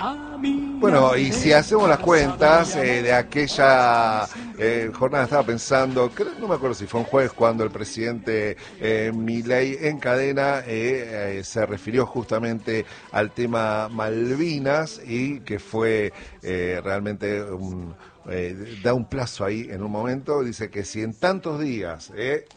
Bueno, y si hacemos las cuentas de aquella jornada, estaba pensando, no me acuerdo si fue un jueves cuando el presidente Milei en cadena se refirió justamente al tema Malvinas y que fue realmente da un plazo ahí en un momento, dice que si en tantos días,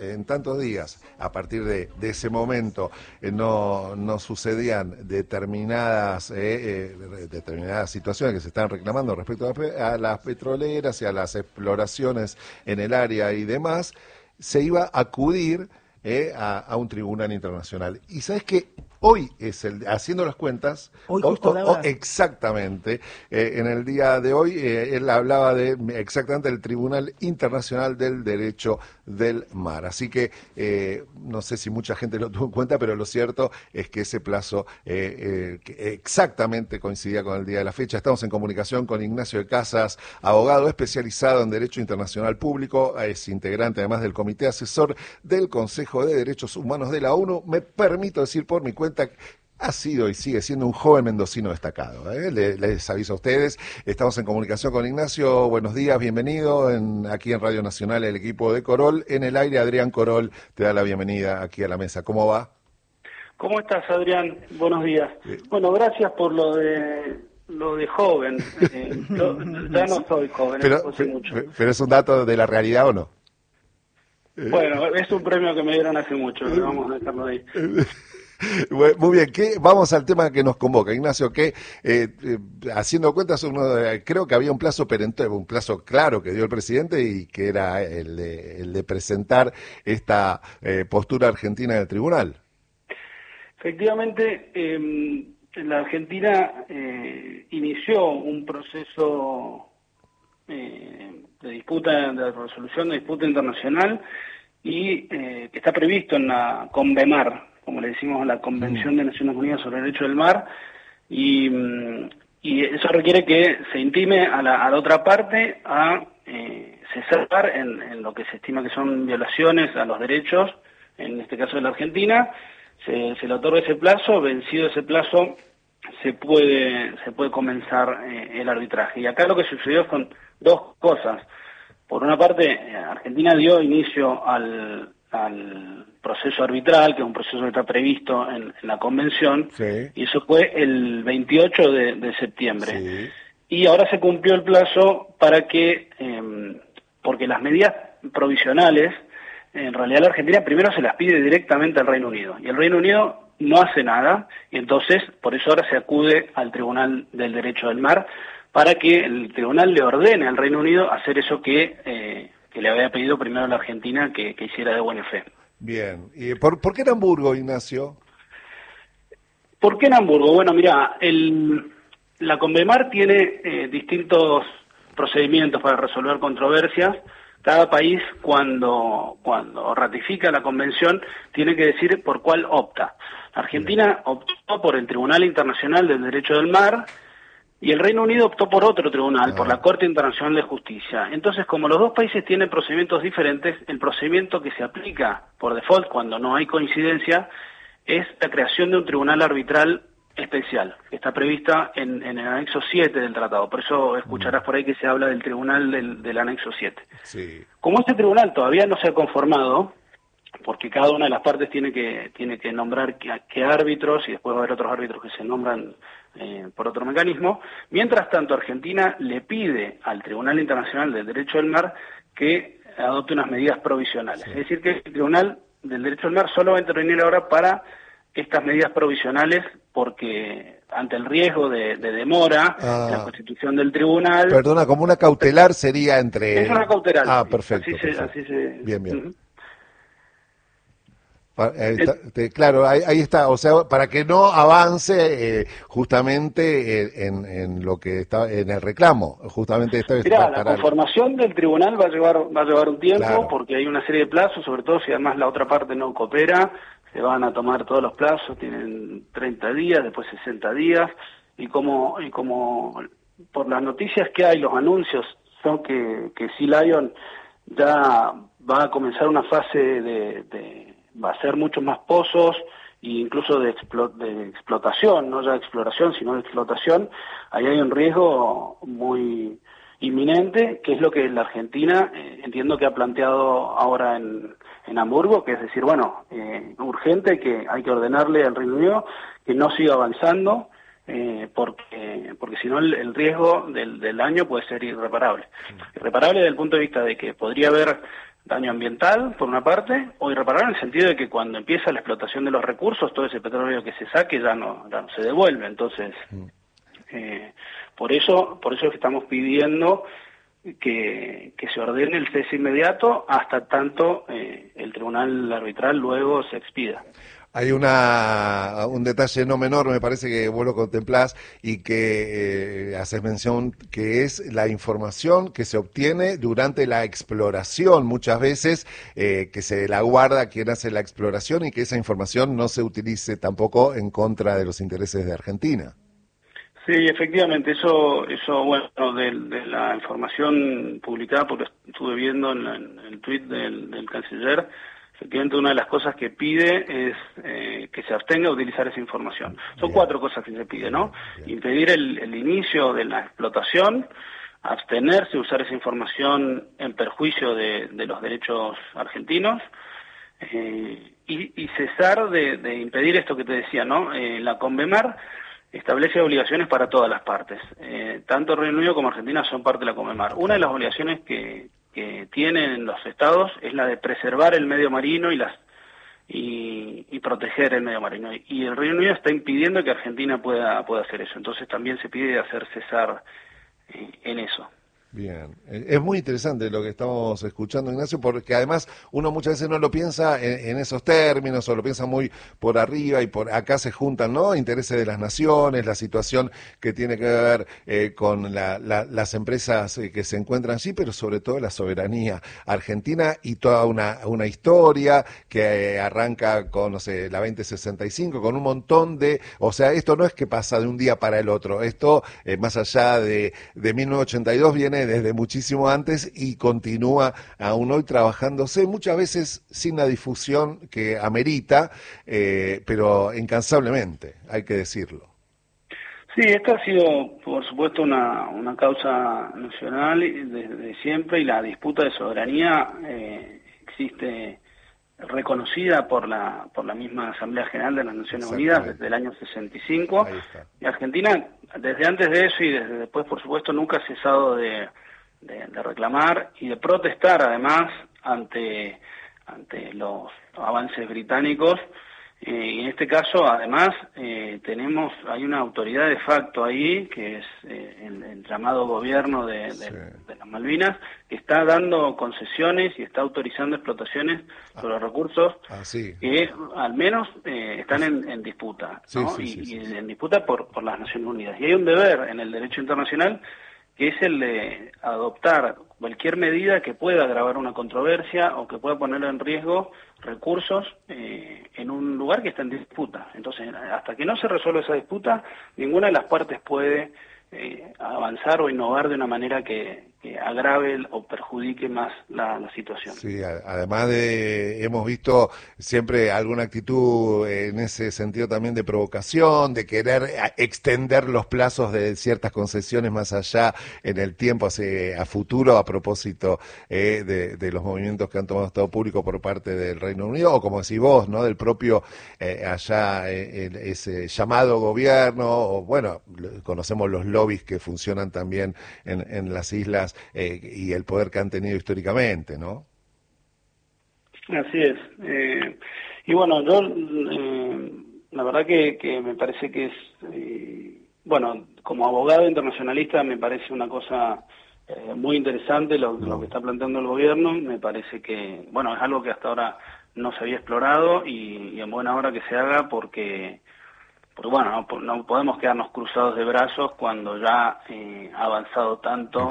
a partir de ese momento no sucedían determinadas situaciones que se están reclamando respecto a las petroleras y a las exploraciones en el área y demás, se iba a acudir a un tribunal internacional. Y sabes que hoy haciendo las cuentas, hoy justo exactamente, en el día de hoy, él hablaba de exactamente el Tribunal Internacional del Derecho del Mar. Así que no sé si mucha gente lo tuvo en cuenta, pero lo cierto es que ese plazo que exactamente coincidía con el día de la fecha. Estamos en comunicación con Ignacio de Casas, abogado especializado en Derecho Internacional Público, es integrante además del Comité Asesor del Consejo de Derechos Humanos de la ONU. Me permito decir por mi cuenta, ha sido y sigue siendo un joven mendocino destacado. Les aviso a ustedes, estamos en comunicación con Ignacio. Buenos días, bienvenido aquí en Radio Nacional, el equipo de Corol. En el aire, Adrián Corol te da la bienvenida aquí a la mesa. ¿Cómo va? ¿Cómo estás, Adrián? Buenos días. Bueno, gracias por lo de joven. Ya no soy joven, pero es un dato de la realidad, ¿o no? Bueno, es un premio que me dieron hace mucho, pero vamos a dejarlo ahí. Muy bien, vamos al tema que nos convoca, Ignacio, que haciendo cuentas, creo que había un plazo perentorio, un plazo claro que dio el presidente y que era el de presentar esta postura argentina en el tribunal. Efectivamente, la Argentina inició un proceso de disputa, de resolución de disputa internacional y que está previsto en la CONVEMAR, como le decimos a la Convención de Naciones Unidas sobre el Derecho del Mar, y eso requiere que se intime a la otra parte a cesar en lo que se estima que son violaciones a los derechos, en este caso de la Argentina. Se le otorga ese plazo, vencido ese plazo se puede comenzar el arbitraje. Y acá lo que sucedió son dos cosas. Por una parte, Argentina dio inicio al proceso arbitral, que es un proceso que está previsto en la Convención, sí. Y eso fue el 28 de septiembre. Sí. Y ahora se cumplió el plazo para que, porque las medidas provisionales, en realidad la Argentina primero se las pide directamente al Reino Unido, y el Reino Unido no hace nada, y entonces por eso ahora se acude al Tribunal del Derecho del Mar, para que el tribunal le ordene al Reino Unido hacer eso que le había pedido primero a la Argentina que hiciera de buena fe. Bien. ¿Y por qué en Hamburgo, Ignacio? ¿Por qué en Hamburgo? Bueno, mira, la CONVEMAR tiene distintos procedimientos para resolver controversias. Cada país, cuando ratifica la convención, tiene que decir por cuál opta. Argentina optó por el Tribunal Internacional del Derecho del Mar, y el Reino Unido optó por otro tribunal, por la Corte Internacional de Justicia. Entonces, como los dos países tienen procedimientos diferentes, el procedimiento que se aplica por default cuando no hay coincidencia es la creación de un tribunal arbitral especial, que está prevista en el anexo 7 del tratado. Por eso escucharás por ahí que se habla del tribunal del anexo 7. Sí. Como este tribunal todavía no se ha conformado, porque cada una de las partes tiene que nombrar qué árbitros, y después va a haber otros árbitros que se nombran por otro mecanismo. Mientras tanto, Argentina le pide al Tribunal Internacional del Derecho del Mar que adopte unas medidas provisionales. Sí. Es decir, que el Tribunal del Derecho del Mar solo va a intervenir ahora para estas medidas provisionales, porque ante el riesgo de demora en la constitución del tribunal... Perdona, como una cautelar sería entre... Es una cautelar. Ah, perfecto. Así se... Bien, bien. Claro, ahí está, o sea, para que no avance justamente en lo que está en el reclamo, justamente esta vez. Mirá, la conformación del tribunal va a llevar un tiempo, claro, porque hay una serie de plazos, sobre todo si además la otra parte no coopera, se van a tomar todos los plazos, tienen 30 días, después 60 días, y como por las noticias que hay, los anuncios son que Sea Lion ya va a comenzar una fase va a hacer muchos más pozos e incluso de explotación, no ya de exploración, sino de explotación, ahí hay un riesgo muy inminente, que es lo que la Argentina entiendo que ha planteado ahora en Hamburgo, que es decir, bueno, urgente, que hay que ordenarle al Reino Unido que no siga avanzando, porque si no el riesgo del daño puede ser irreparable. Irreparable desde el punto de vista de que podría haber daño ambiental, por una parte, o irreparable en el sentido de que cuando empieza la explotación de los recursos, todo ese petróleo que se saque ya no se devuelve. Entonces, por eso es que estamos pidiendo que se ordene el cese inmediato hasta tanto el tribunal arbitral luego se expida. Hay un detalle no menor, me parece que vos lo contemplás y que haces mención, que es la información que se obtiene durante la exploración, muchas veces que se la guarda quien hace la exploración y que esa información no se utilice tampoco en contra de los intereses de Argentina. Sí, efectivamente, eso bueno, de la información publicada, porque estuve viendo en el tuit del canciller, efectivamente una de las cosas que pide es que se abstenga de utilizar esa información. Son 4 cosas que se pide, ¿no? Impedir el inicio de la explotación, abstenerse de usar esa información en perjuicio de los derechos argentinos, y cesar de impedir esto que te decía, ¿no? La Convemar establece obligaciones para todas las partes. Tanto Reino Unido como Argentina son parte de la Convemar. Una de las obligaciones que tienen los estados es la de preservar el medio marino y proteger el medio marino. Y el Reino Unido está impidiendo que Argentina pueda hacer eso. Entonces también se pide hacer cesar en eso. Bien, es muy interesante lo que estamos escuchando, Ignacio, porque además uno muchas veces no lo piensa en esos términos o lo piensa muy por arriba y por acá se juntan, ¿no? Intereses de las naciones, la situación que tiene que ver con las empresas que se encuentran allí, pero sobre todo la soberanía argentina y toda una historia que arranca con, no sé, la 2065, con un montón de, o sea, esto no es que pasa de un día para el otro, esto más allá de 1982 viene desde muchísimo antes y continúa aún hoy trabajándose, muchas veces sin la difusión que amerita, pero incansablemente, hay que decirlo. Sí, esta ha sido, por supuesto, una causa nacional desde siempre, y la disputa de soberanía existe reconocida por la misma Asamblea General de las Naciones Unidas desde el año 65. Y Argentina, desde antes de eso y desde después, por supuesto, nunca ha cesado de reclamar y de protestar, además, ante los avances británicos. Y en este caso, además, hay una autoridad de facto ahí, que es el llamado gobierno de las Malvinas, que está dando concesiones y está autorizando explotaciones sobre recursos que al menos están en disputa, ¿no? Y en disputa por las Naciones Unidas. Y hay un deber en el derecho internacional que es el de adoptar cualquier medida que pueda agravar una controversia o que pueda poner en riesgo recursos en un lugar que está en disputa. Entonces, hasta que no se resuelva esa disputa, ninguna de las partes puede avanzar o innovar de una manera que agrave o perjudique más la situación. Sí, además hemos visto siempre alguna actitud en ese sentido también de provocación, de querer extender los plazos de ciertas concesiones más allá en el tiempo, a futuro, a propósito de los movimientos que han tomado Estado Público por parte del Reino Unido, o como decís vos, ¿no? Del propio allá ese llamado gobierno, o bueno, conocemos los lobbies que funcionan también en las islas y el poder que han tenido históricamente, ¿no? Así es. Y bueno, yo la verdad que me parece que es, bueno, como abogado internacionalista me parece una cosa muy interesante lo que está planteando el gobierno. Me parece que, bueno, es algo que hasta ahora no se había explorado y en buena hora que se haga porque bueno, no podemos quedarnos cruzados de brazos cuando ya ha avanzado tanto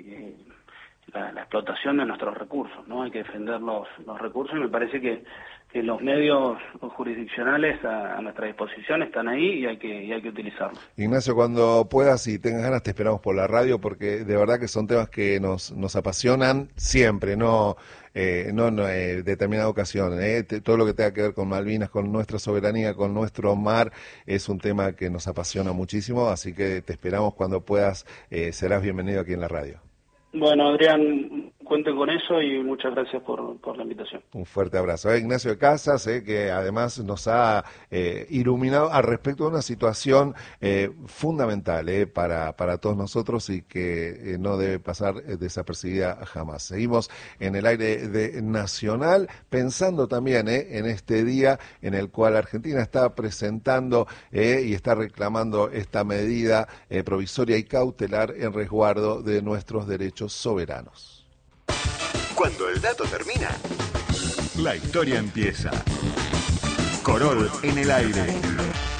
la explotación de nuestros recursos, ¿no? Hay que defender los recursos y me parece que los medios jurisdiccionales a nuestra disposición están ahí y hay que utilizarlos. Ignacio, cuando puedas y tengas ganas te esperamos por la radio, porque de verdad que son temas que nos apasionan siempre, no en determinada ocasión. Todo lo que tenga que ver con Malvinas, con nuestra soberanía, con nuestro mar, es un tema que nos apasiona muchísimo, así que te esperamos cuando puedas, serás bienvenido aquí en la radio. Bueno, Adrián, cuenten con eso y muchas gracias por la invitación. Un fuerte abrazo. Ignacio de Casas, que además nos ha iluminado al respecto de una situación fundamental para todos nosotros y que no debe pasar desapercibida jamás. Seguimos en el aire de Nacional, pensando también en este día en el cual Argentina está presentando y está reclamando esta medida provisoria y cautelar en resguardo de nuestros derechos soberanos. Cuando el dato termina, la historia empieza. Corol en el aire.